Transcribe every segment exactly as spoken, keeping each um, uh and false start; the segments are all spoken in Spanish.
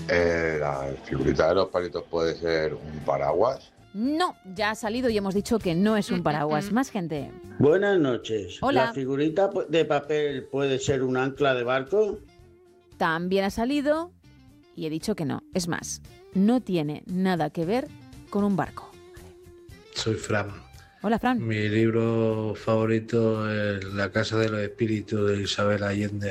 Eh, ¿La figurita de los palitos puede ser un paraguas? No, ya ha salido y hemos dicho que no es un paraguas. Más gente. Buenas noches. Hola. ¿La figurita de papel puede ser un ancla de barco? También ha salido y he dicho que no. Es más, no tiene nada que ver con un barco. Soy Fran. Hola, Fran. Mi libro favorito es La Casa de los Espíritus de Isabel Allende.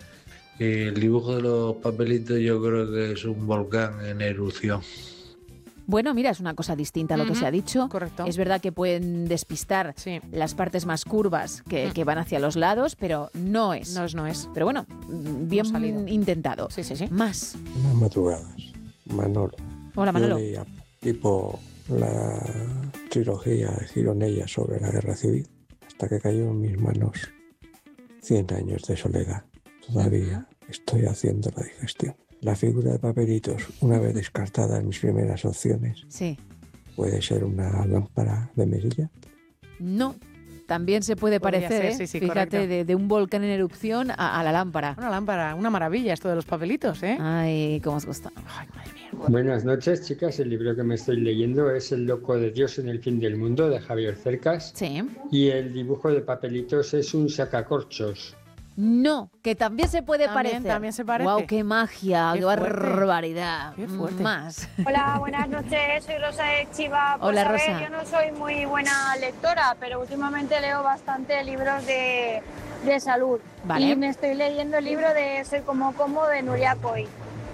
Y el dibujo de los papelitos yo creo que es un volcán en erupción. Bueno, mira, es una cosa distinta a lo uh-huh. que se ha dicho. Correcto. Es verdad que pueden despistar sí. las partes más curvas que, uh-huh. que van hacia los lados, pero no es. No es, no es. Pero bueno, bien intentado. Sí, sí, sí. Más. Unas madrugadas. Manolo. Hola, Manolo. Yo leía tipo la trilogía de Gironella sobre la Guerra Civil, hasta que cayó en mis manos Cien años de soledad. Todavía estoy haciendo la digestión. La figura de papelitos, una vez descartada en mis primeras opciones, sí. ¿puede ser una lámpara de Merilla? No, también se puede Podría parecer, ser, sí, sí, fíjate, de, de un volcán en erupción a, a la lámpara. Una lámpara, una maravilla esto de los papelitos, ¿eh? Ay, cómo os gusta. Ay, madre mía. Buenas noches, chicas. El libro que me estoy leyendo es El loco de Dios en el fin del mundo, de Javier Cercas. Sí. Y el dibujo de papelitos es un sacacorchos. No, que también se puede ¿También, parecer. También se parece. Wow, qué magia, qué, qué barbaridad. Qué fuerte. Más. Hola, buenas noches. Soy Rosa de Chiva. Pues, Hola, a ver, Rosa. yo no soy muy buena lectora, pero últimamente leo bastante libros de, de salud. Vale. Y me estoy leyendo el libro de Soy como como de Nuria Coy.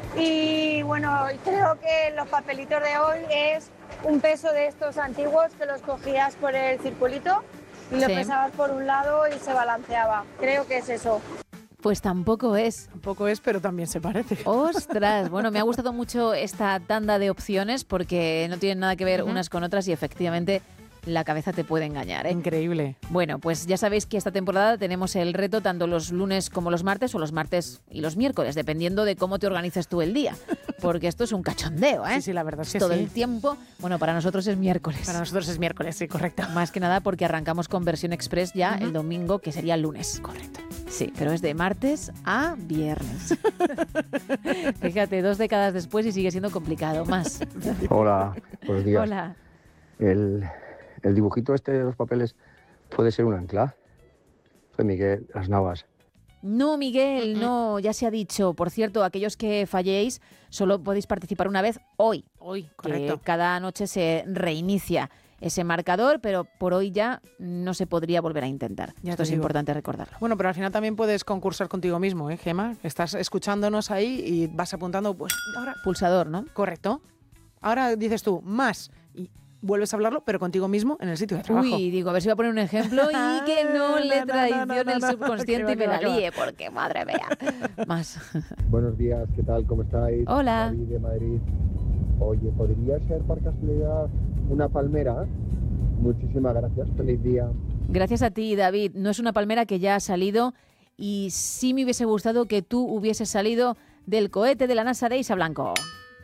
Y bueno, creo que los papelitos de hoy es un peso de estos antiguos que los cogías por el circulito y lo Sí. pesabas por un lado y se balanceaba. Creo que es eso. Pues tampoco es. Tampoco es, pero también se parece. Ostras, bueno, me ha gustado mucho esta tanda de opciones porque no tienen nada que ver uh-huh. unas con otras y efectivamente la cabeza te puede engañar, ¿eh? Increíble. Bueno, pues ya sabéis que esta temporada tenemos el reto tanto los lunes como los martes o los martes y los miércoles, dependiendo de cómo te organices tú el día. Porque esto es un cachondeo, ¿eh? Sí, sí, la verdad es que todo sí. el tiempo. Bueno, para nosotros es miércoles. Para nosotros es miércoles, sí, correcto. Más que nada porque arrancamos con versión express ya uh-huh. el domingo, que sería el lunes. Correcto. Sí, pero es de martes a viernes. Fíjate, dos décadas después y sigue siendo complicado. Más. Hola, buenos días. Hola. El, el dibujito este de los papeles puede ser un ancla. Soy Miguel, Las Navas. No, Miguel, no, ya se ha dicho. Por cierto, aquellos que falléis, solo podéis participar una vez hoy. Hoy, correcto. Que cada noche se reinicia ese marcador, pero por hoy ya no se podría volver a intentar. Ya Esto es digo. importante recordarlo. Bueno, pero al final también puedes concursar contigo mismo, ¿eh, Gemma? Estás escuchándonos ahí y vas apuntando, pues ahora... Pulsador, ¿no? Correcto. Ahora dices tú, más, y vuelves a hablarlo, pero contigo mismo en el sitio de trabajo. Uy, digo, a ver si voy a poner un ejemplo y que no le traicione no, no, no, el subconsciente no, no, no, y me la no, no. líe, porque madre mía. Más. Buenos días, ¿qué tal? ¿Cómo estáis? Hola. David de Madrid. Oye, ¿podría ser por casualidad una palmera? Muchísimas gracias, feliz día. Gracias a ti, David. No es una palmera que ya ha salido y sí me hubiese gustado que tú hubieses salido del cohete de la NASA de Isa Blanco.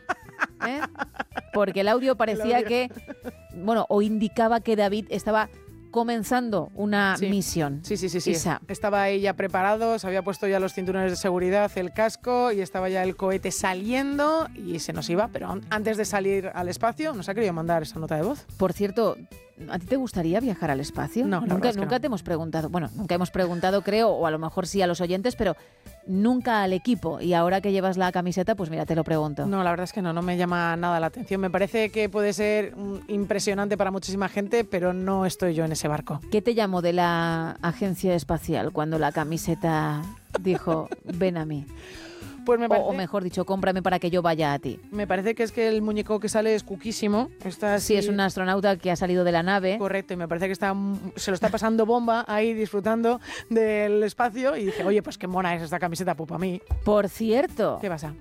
¿Eh? Porque el audio parecía el audio. que, bueno, o indicaba que David estaba comenzando una sí. misión. Sí, sí, sí, sí. Isa. Estaba ahí ya preparado, se había puesto ya los cinturones de seguridad, el casco y estaba ya el cohete saliendo y se nos iba, pero antes de salir al espacio nos ha querido mandar esa nota de voz. Por cierto, ¿a ti te gustaría viajar al espacio? No, la nunca, es que nunca no. te hemos preguntado. Bueno, nunca hemos preguntado, creo, o a lo mejor sí a los oyentes, pero nunca al equipo. Y ahora que llevas la camiseta, pues mira, te lo pregunto. No, la verdad es que no, no me llama nada la atención. Me parece que puede ser um, impresionante para muchísima gente, pero no estoy yo en ese barco. ¿Qué te llamó de la agencia espacial cuando la camiseta dijo, ven a mí? Pues me parece, o, o mejor dicho, cómprame para que yo vaya a ti. Me parece que es que el muñeco que sale es cuquísimo. Está así, sí, es un astronauta que ha salido de la nave. Correcto, y me parece que está, se lo está pasando bomba ahí disfrutando del espacio y dije, oye, pues qué mona es esta camiseta, pues para mí. Por cierto. ¿Qué pasa?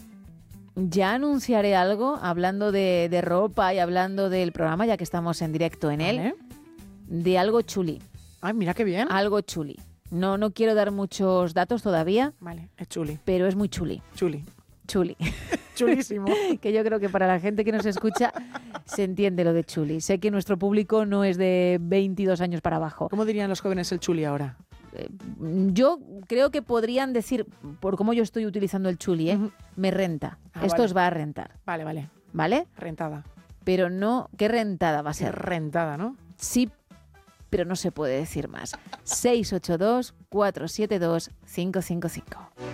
Ya anunciaré algo, hablando de, de ropa y hablando del programa, ya que estamos en directo en él, ¿Vale? de algo chuli. Ay, mira qué bien. Algo chuli. No, no quiero dar muchos datos todavía. Vale, es chuli. Pero es muy chuli. Chuli. Chuli. Chulísimo. Que yo creo que para la gente que nos escucha se entiende lo de chuli. Sé que nuestro público no es de veintidós años para abajo. ¿Cómo dirían los jóvenes el chuli ahora? eh, yo creo que podrían decir, por cómo yo estoy utilizando el chuli, ¿eh? Ujú. Me renta. Ah, Esto vale. os va a rentar, Vale, vale. ¿vale? Rentada. Pero no, ¿qué rentada va a ser? Rentada, ¿no? Sí, pero no se puede decir más. seis ocho dos, cuatro siete dos, cinco cinco cinco.